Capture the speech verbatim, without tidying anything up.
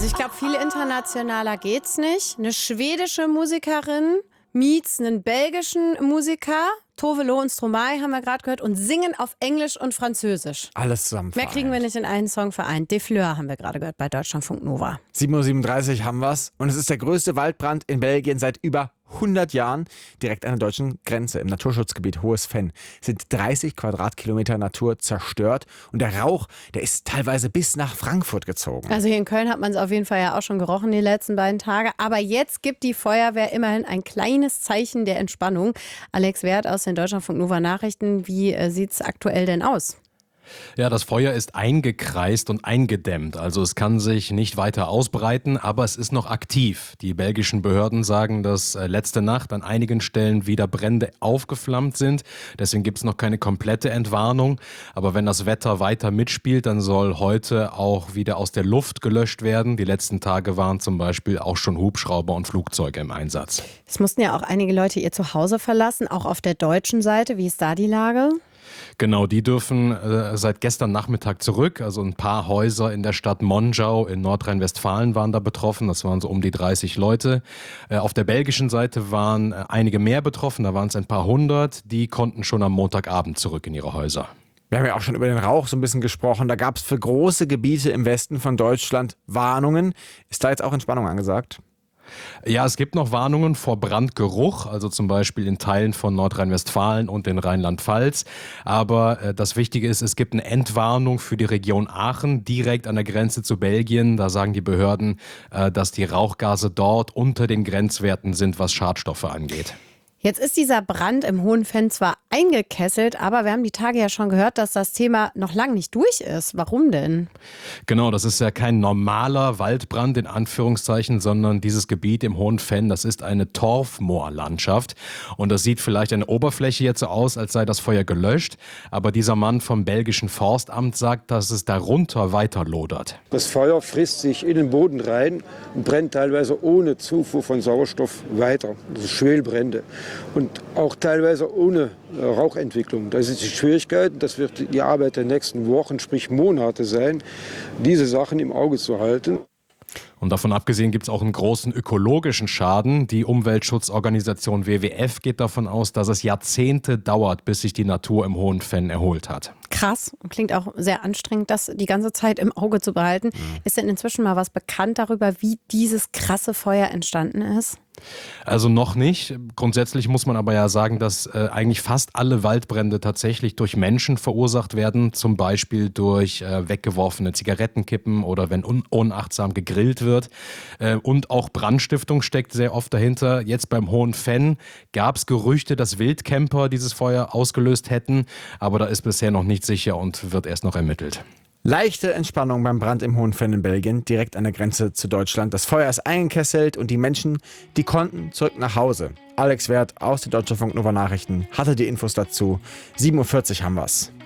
Also ich glaube, viel internationaler geht's nicht. Eine schwedische Musikerin meets einen belgischen Musiker, Tove Lo und Stromae haben wir gerade gehört, und singen auf Englisch und Französisch. Alles zusammen Mehr vereint. kriegen wir nicht in einen Song vereint. De Fleur haben wir gerade gehört bei Deutschlandfunk Nova. sieben Uhr siebenunddreißig haben wir's. Und es ist der größte Waldbrand in Belgien seit über hundert Jahren. Direkt an der deutschen Grenze im Naturschutzgebiet Hohes Venn sind dreißig Quadratkilometer Natur zerstört. Und der Rauch, der ist teilweise bis nach Frankfurt gezogen. Also hier in Köln hat man es auf jeden Fall ja auch schon gerochen die letzten beiden Tage. Aber jetzt gibt die Feuerwehr immerhin ein kleines Zeichen der Entspannung. Alex Wert aus den Deutschlandfunk Nova Nachrichten. Wie äh, sieht es aktuell denn aus? Ja, das Feuer ist eingekreist und eingedämmt. Also es kann sich nicht weiter ausbreiten, aber es ist noch aktiv. Die belgischen Behörden sagen, dass äh, letzte Nacht an einigen Stellen wieder Brände aufgeflammt sind. Deswegen gibt es noch keine komplette Entwarnung. Aber wenn das Wetter weiter mitspielt, dann soll heute auch wieder aus der Luft gelöscht werden. Die letzten Tage waren zum Beispiel auch schon Hubschrauber und Flugzeuge im Einsatz. Es mussten ja auch einige Leute ihr Zuhause verlassen, auch auf der deutschen Seite. Wie ist da die Lage? Genau, die dürfen äh, seit gestern Nachmittag zurück. Also ein paar Häuser in der Stadt Monschau in Nordrhein-Westfalen waren da betroffen. Das waren so um die dreißig Leute. Äh, auf der belgischen Seite waren äh, einige mehr betroffen. Da waren es ein paar hundert. Die konnten schon am Montagabend zurück in ihre Häuser. Wir haben ja auch schon über den Rauch so ein bisschen gesprochen. Da gab es für große Gebiete im Westen von Deutschland Warnungen. Ist da jetzt auch Entspannung angesagt? Ja, es gibt noch Warnungen vor Brandgeruch, also zum Beispiel in Teilen von Nordrhein-Westfalen und in Rheinland-Pfalz. Aber äh, das Wichtige ist, es gibt eine Entwarnung für die Region Aachen, direkt an der Grenze zu Belgien. Da sagen die Behörden, äh, dass die Rauchgase dort unter den Grenzwerten sind, was Schadstoffe angeht. Jetzt ist dieser Brand im Hohen Venn zwar eingekesselt, aber wir haben die Tage ja schon gehört, dass das Thema noch lange nicht durch ist. Warum denn? Genau, das ist ja kein normaler Waldbrand in Anführungszeichen, sondern dieses Gebiet im Hohen Venn, das ist eine Torfmoorlandschaft. Und das sieht vielleicht an der Oberfläche jetzt so aus, als sei das Feuer gelöscht. Aber dieser Mann vom belgischen Forstamt sagt, dass es darunter weiter lodert. Das Feuer frisst sich in den Boden rein und brennt teilweise ohne Zufuhr von Sauerstoff weiter. Das sind Schwelbrände. Und auch teilweise ohne äh, Rauchentwicklung. Das ist die Schwierigkeit, das wird die Arbeit der nächsten Wochen, sprich Monate sein, diese Sachen im Auge zu halten. Und davon abgesehen gibt es auch einen großen ökologischen Schaden. Die Umweltschutzorganisation W W F geht davon aus, dass es Jahrzehnte dauert, bis sich die Natur im Hohen Venn erholt hat. Krass, klingt auch sehr anstrengend, das die ganze Zeit im Auge zu behalten. Mhm. Ist denn inzwischen mal was bekannt darüber, wie dieses krasse Feuer entstanden ist? Also noch nicht. Grundsätzlich muss man aber ja sagen, dass äh, eigentlich fast alle Waldbrände tatsächlich durch Menschen verursacht werden. Zum Beispiel durch äh, weggeworfene Zigarettenkippen oder wenn un- unachtsam gegrillt wird. Äh, und auch Brandstiftung steckt sehr oft dahinter. Jetzt beim Hohen Venn gab es Gerüchte, dass Wildcamper dieses Feuer ausgelöst hätten. Aber da ist bisher noch nicht sicher und wird erst noch ermittelt. Leichte Entspannung beim Brand im Hohen Venn in Belgien, direkt an der Grenze zu Deutschland. Das Feuer ist eingekesselt und die Menschen, die konnten zurück nach Hause. Alex Wert aus den Deutschlandfunk Nova Nachrichten hatte die Infos dazu. sieben Uhr vierzig haben wir's.